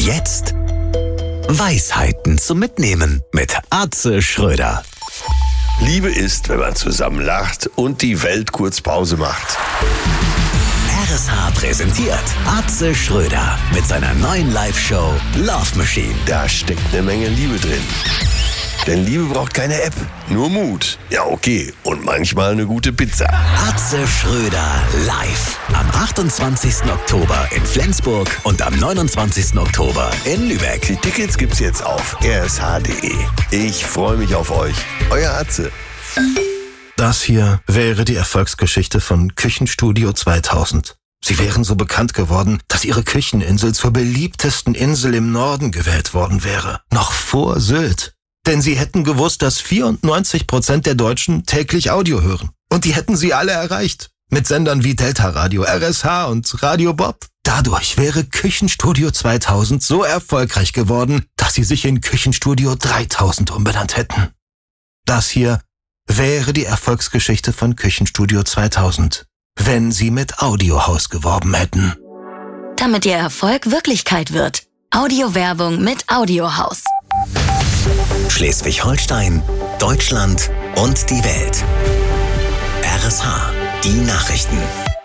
Jetzt Weisheiten zum Mitnehmen mit Atze Schröder. Liebe ist, wenn man zusammen lacht und die Welt kurz Pause macht. RSH präsentiert Atze Schröder mit seiner neuen Live-Show Love Machine. Da steckt eine Menge Liebe drin. Denn Liebe braucht keine App, nur Mut. Ja, okay. Und manchmal eine gute Pizza. Atze Schröder live. Am 28. Oktober in Flensburg und am 29. Oktober in Lübeck. Die Tickets gibt's jetzt auf rsh.de. Ich freue mich auf euch. Euer Atze. Das hier wäre die Erfolgsgeschichte von Küchenstudio 2000. Sie wären so bekannt geworden, dass ihre Kücheninsel zur beliebtesten Insel im Norden gewählt worden wäre. Noch vor Sylt. Denn sie hätten gewusst, dass 94% der Deutschen täglich Audio hören. Und die hätten sie alle erreicht. Mit Sendern wie Delta Radio, RSH und Radio Bob. Dadurch wäre Küchenstudio 2000 so erfolgreich geworden, dass sie sich in Küchenstudio 3000 umbenannt hätten. Das hier wäre die Erfolgsgeschichte von Küchenstudio 2000, wenn sie mit Audiohaus geworben hätten. Damit ihr Erfolg Wirklichkeit wird. Audiowerbung mit Audiohaus. Schleswig-Holstein, Deutschland und die Welt. RSH, die Nachrichten.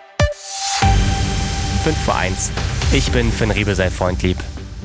5:01. Ich bin Finn Riebesell-Freundlieb.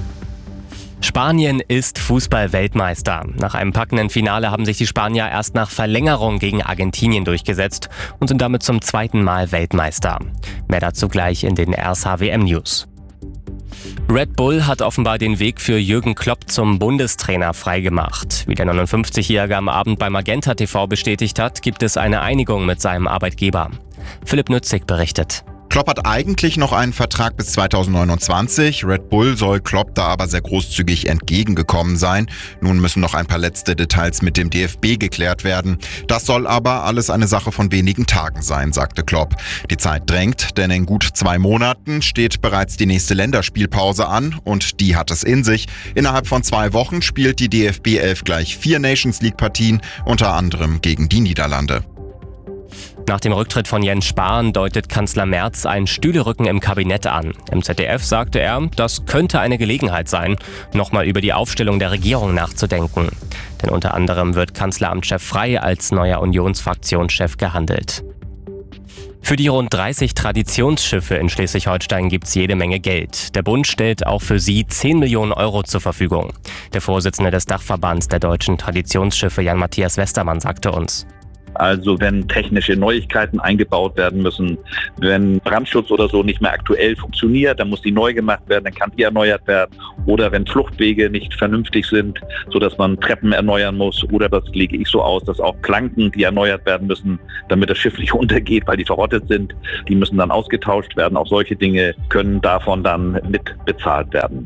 Spanien ist Fußball-Weltmeister. Nach einem packenden Finale haben sich die Spanier erst nach Verlängerung gegen Argentinien durchgesetzt und sind damit zum zweiten Mal Weltmeister. Mehr dazu gleich in den RSH-WM-News. Red Bull hat offenbar den Weg für Jürgen Klopp zum Bundestrainer freigemacht. Wie der 59-Jährige am Abend bei Magenta TV bestätigt hat, gibt es eine Einigung mit seinem Arbeitgeber. Philipp Nützig berichtet. Klopp hat eigentlich noch einen Vertrag bis 2029. Red Bull soll Klopp da aber sehr großzügig entgegengekommen sein. Nun müssen noch ein paar letzte Details mit dem DFB geklärt werden. Das soll aber alles eine Sache von wenigen Tagen sein, sagte Klopp. Die Zeit drängt, denn in gut 2 Monaten steht bereits die nächste Länderspielpause an und die hat es in sich. Innerhalb von 2 Wochen spielt die DFB 11 gleich 4 Nations-League-Partien, unter anderem gegen die Niederlande. Nach dem Rücktritt von Jens Spahn deutet Kanzler Merz ein Stühlerücken im Kabinett an. Im ZDF sagte er, das könnte eine Gelegenheit sein, nochmal über die Aufstellung der Regierung nachzudenken. Denn unter anderem wird Kanzleramtschef Frey als neuer Unionsfraktionschef gehandelt. Für die rund 30 Traditionsschiffe in Schleswig-Holstein gibt's jede Menge Geld. Der Bund stellt auch für sie 10 Millionen Euro zur Verfügung. Der Vorsitzende des Dachverbands der deutschen Traditionsschiffe, Jan-Matthias Westermann, sagte uns. Also wenn technische Neuigkeiten eingebaut werden müssen, wenn Brandschutz oder so nicht mehr aktuell funktioniert, dann muss die neu gemacht werden, dann kann die erneuert werden. Oder wenn Fluchtwege nicht vernünftig sind, sodass man Treppen erneuern muss. Oder das lege ich so aus, dass auch Planken, die erneuert werden müssen, damit das Schiff nicht untergeht, weil die verrottet sind, die müssen dann ausgetauscht werden. Auch solche Dinge können davon dann mit bezahlt werden.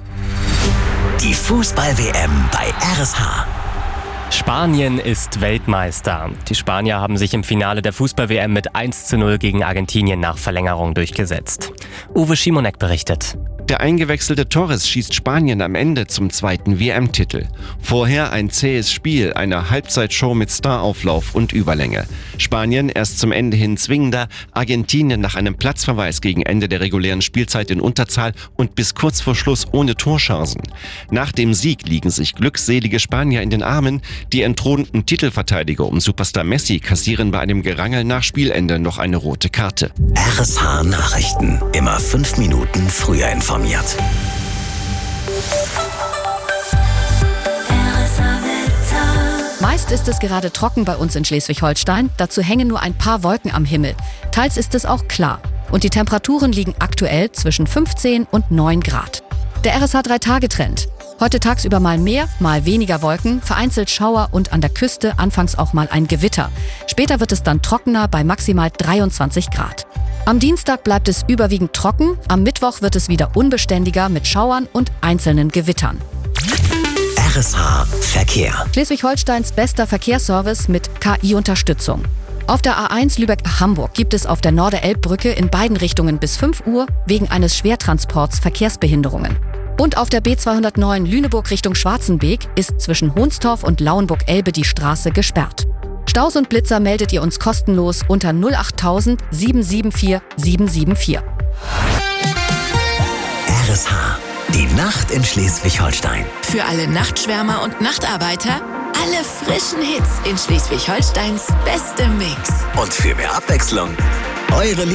Die Fußball-WM bei RSH. Spanien ist Weltmeister. Die Spanier haben sich im Finale der Fußball-WM mit 1:0 gegen Argentinien nach Verlängerung durchgesetzt. Uwe Schimonek berichtet. Der eingewechselte Torres schießt Spanien am Ende zum 2. WM-Titel. Vorher ein zähes Spiel, eine Halbzeitshow mit Starauflauf und Überlänge. Spanien erst zum Ende hin zwingender, Argentinien nach einem Platzverweis gegen Ende der regulären Spielzeit in Unterzahl und bis kurz vor Schluss ohne Torchancen. Nach dem Sieg liegen sich glückselige Spanier in den Armen. Die entthronten Titelverteidiger um Superstar Messi kassieren bei einem Gerangel nach Spielende noch eine rote Karte. RSH Nachrichten. Immer 5 Minuten früher informiert. Meist ist es gerade trocken bei uns in Schleswig-Holstein. Dazu hängen nur ein paar Wolken am Himmel. Teils ist es auch klar. Und die Temperaturen liegen aktuell zwischen 15 und 9 Grad. Der RSH 3-Tage-Trend. Heute tagsüber mal mehr, mal weniger Wolken, vereinzelt Schauer und an der Küste anfangs auch mal ein Gewitter. Später wird es dann trockener bei maximal 23 Grad. Am Dienstag bleibt es überwiegend trocken, am Mittwoch wird es wieder unbeständiger mit Schauern und einzelnen Gewittern. RSH Verkehr. Schleswig-Holsteins bester Verkehrsservice mit KI-Unterstützung. Auf der A1 Lübeck-Hamburg gibt es auf der Norderelbbrücke in beiden Richtungen bis 5 Uhr wegen eines Schwertransports Verkehrsbehinderungen. Und auf der B209 Lüneburg Richtung Schwarzenbeek ist zwischen Hohnstorf und Lauenburg-Elbe die Straße gesperrt. Staus und Blitzer meldet ihr uns kostenlos unter 08000 774 774. RSH, die Nacht in Schleswig-Holstein. Für alle Nachtschwärmer und Nachtarbeiter, alle frischen Hits in Schleswig-Holsteins bestem Mix. Und für mehr Abwechslung, eure